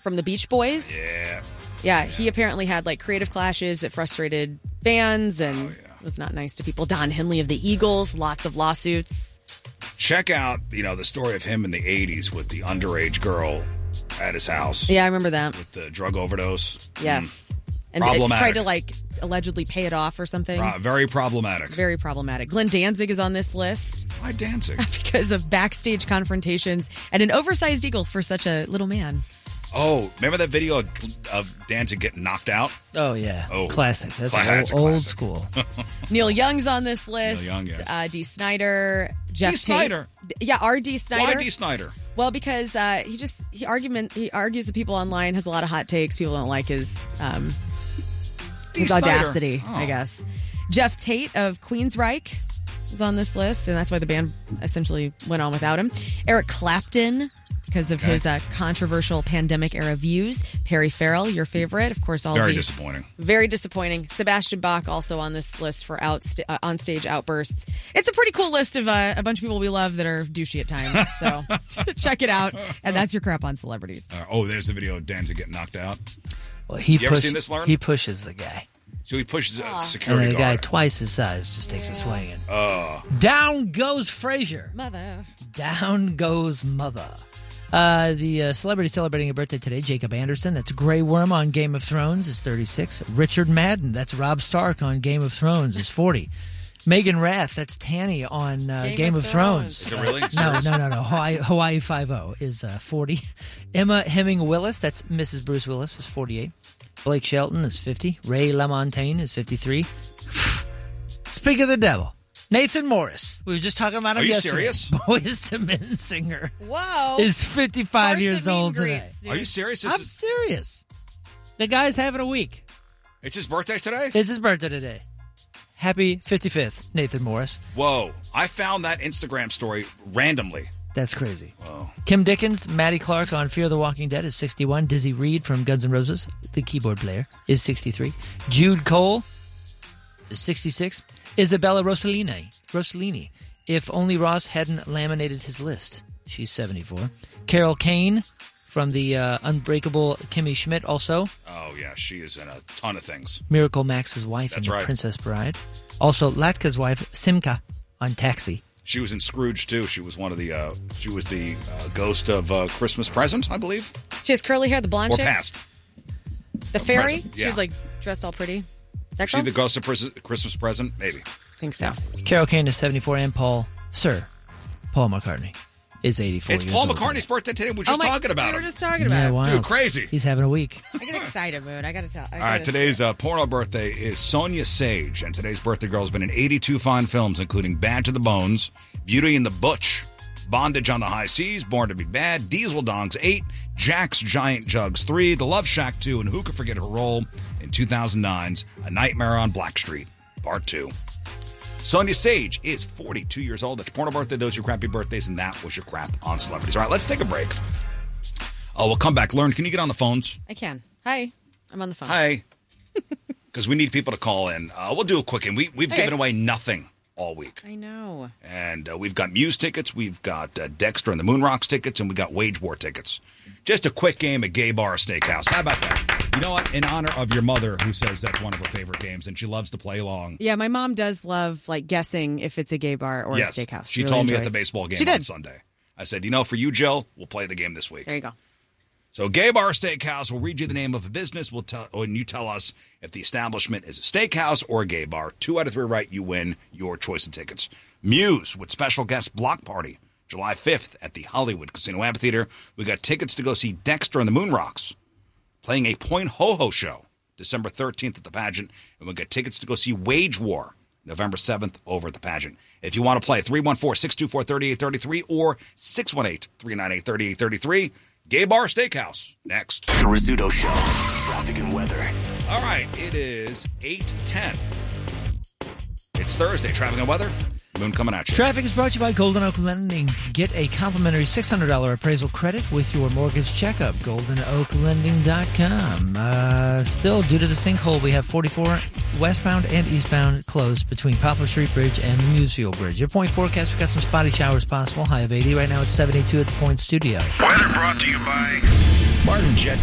from the Beach Boys. Yeah, he apparently had like creative clashes that frustrated fans and was not nice to people. Don Henley of the Eagles, lots of lawsuits. Check out, the story of him in the 80s with the underage girl at his house. Yeah, I remember that. With the drug overdose. Yes. And problematic. tried to allegedly pay it off or something. Very problematic. Very problematic. Glenn Danzig is on this list. Why Danzig? Because of backstage confrontations and an oversized eagle for such a little man. Oh, remember that video of Danzig getting knocked out? Oh, yeah. Oh, classic. That's classic. old school. Neil Young's on this list. Neil Young, yes. D. Snyder. Jeff D. Snyder? Yeah, R.D. Snyder. Why D. Snyder? Well, because he argues with people online, has a lot of hot takes. People don't like his audacity, I guess. Jeff Tate of Queensryche is on this list, and that's why the band essentially went on without him. Eric Clapton, because of his controversial pandemic-era views. Perry Farrell, your favorite, of course. Very disappointing. Very disappointing. Sebastian Bach also on this list for on-stage outbursts. It's a pretty cool list of a bunch of people we love that are douchey at times. So check it out. And that's your crap on celebrities. There's the video of Danzig getting knocked out. Well, you ever seen this, Lauren? He pushes the guy. So he pushes a And security the guy guard. twice his size just takes a swing. Down goes Frazier. Mother. Down goes mother. The celebrity celebrating a birthday today, Jacob Anderson. That's Grey Worm on Game of Thrones, is 36. Richard Madden, that's Robb Stark on Game of Thrones, is 40. Megan Rath, that's Tanny on Game of Thrones. Is it really? No. Hawaii Five-0 is 40. Emma Hemming Willis, that's Mrs. Bruce Willis, is 48. Blake Shelton is 50. Ray LaMontagne is 53. Speak of the devil. Nathan Morris. We were just talking about him yesterday. Are you serious? Boyz II Men singer. Whoa. Is 55 years old today. Are you serious? I'm serious. The guy's having a week. It's his birthday today? It's his birthday today. Happy 55th, Nathan Morris. Whoa. I found that Instagram story randomly. That's crazy. Whoa. Kim Dickens, Maddie Clark on Fear the Walking Dead is 61. Dizzy Reed from Guns N' Roses, the keyboard player, is 63. Jude Cole is 66. Isabella Rossellini, if only Ross hadn't laminated his list. She's 74. Carol Kane from the Unbreakable Kimmy Schmidt also. Oh, yeah. She is in a ton of things. Miracle Max's wife in The Princess Bride. Also, Latka's wife, Simca, on Taxi. She was in Scrooge, too. She was one of the, ghost of Christmas Present, I believe. She has curly hair, the blonde Or chick? past. The fairy? Present, yeah. She was like dressed all pretty. That Is she the ghost of Christmas Present? Maybe. I think so. Carol Kane is 74, and Paul McCartney is 84 It's years Paul old McCartney's today. birthday today. We're just talking about him. We were just talking about him. Wild. Dude, crazy. He's having a week. I get excited, Moon. I got to tell. All right, today's porno birthday is Sonia Sage, and today's birthday girl has been in 82 fine films, including Bad to the Bones, Beauty and the Butch, Bondage on the High Seas, Born to be Bad, Diesel Dongs 8, Jack's Giant Jugs 3, The Love Shack 2, and who could forget her role in 2009's A Nightmare on Black Street, Part 2. Sonia Sage is 42 years old. That's your porno birthday. Those are your crappy birthdays, and that was your crap on celebrities. All right, let's take a break. Oh, we'll come back. Lauren, can you get on the phones? I can. Hi. I'm on the phone. Hi. Because we need people to call in. We'll do a quick one. We've given away nothing all week. I know. And we've got Muse tickets, we've got Dexter and the Moonrocks tickets, and we got Wage War tickets. Just a quick game at Gay Bar Steakhouse. How about that? You know what? In honor of your mother, who says that's one of her favorite games, and she loves to play along. Yeah, my mom does love guessing if it's a gay bar or a steakhouse. She told me at the baseball game on Sunday. I said, for you, Jill, we'll play the game this week. There you go. So Gay Bar Steakhouse will read you the name of a business. And you tell us if the establishment is a steakhouse or a gay bar. 2 out of 3 right, you win your choice of tickets. Muse with special guest Block Party, July 5th at the Hollywood Casino Amphitheater. We got tickets to go see Dexter and the Moonrocks playing a Point Ho-Ho show, December 13th at the Pageant. And we got tickets to go see Wage War, November 7th over at the Pageant. If you want to play, 314-624-3833 or 618-398-3833. Gay Bar Steakhouse, next. The Rizzuto Show, traffic and weather. All right, it is 8:10. It's Thursday, traffic and weather. Moon coming at you. Traffic is brought to you by Golden Oak Lending. Get a complimentary $600 appraisal credit with your mortgage checkup. GoldenOakLending.com. Still, due to the sinkhole, we have 44 westbound and eastbound closed between Poplar Street Bridge and the Museville Bridge. Your point forecast, we've got some spotty showers possible. High of 80. Right now it's 72 at the Point Studio. Weather brought to you by Martin Jet